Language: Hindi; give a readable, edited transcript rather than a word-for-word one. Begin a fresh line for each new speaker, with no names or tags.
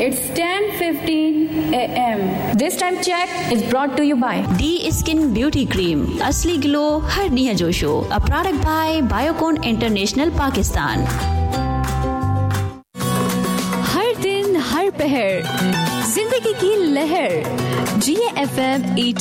It's 10:15 a.m. This time check is brought to you by
D Skin Beauty Cream. असली ग्लो हर निया जोशो. A product by Biocon International Pakistan.
हर दिन हर पहर जिंदगी की लहर GFM 80